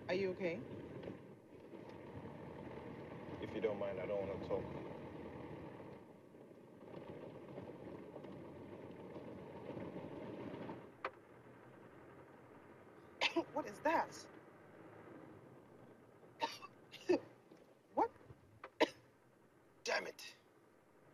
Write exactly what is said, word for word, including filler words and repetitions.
Are you okay? If you don't mind, I don't want to talk. What is that?